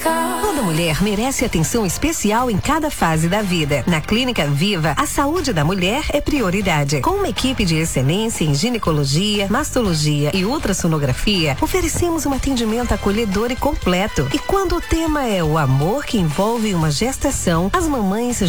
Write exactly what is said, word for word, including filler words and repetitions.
Toda mulher merece atenção especial em cada fase da vida. Na Clínica Viva, a saúde da mulher é prioridade. Com uma equipe de excelência em ginecologia, mastologia e ultrassonografia, oferecemos um atendimento acolhedor e completo. E quando o tema é o amor que envolve uma gestação, as mamães